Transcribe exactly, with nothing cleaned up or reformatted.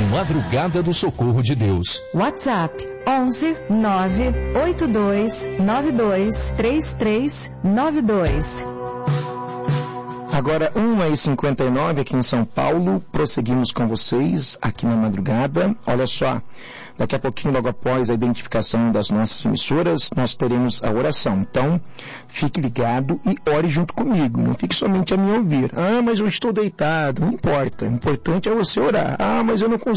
Madrugada do Socorro de Deus. WhatsApp onze nove oito dois nove dois três três nove dois. Agora, uma e cinquenta e nove aqui em São Paulo, prosseguimos com vocês aqui na madrugada. Olha só, daqui a pouquinho, logo após a identificação das nossas emissoras, nós teremos a oração. Então, fique ligado e ore junto comigo. Não fique somente a me ouvir. Ah, mas eu estou deitado. Não importa. O importante é você orar. Ah, mas eu não consigo.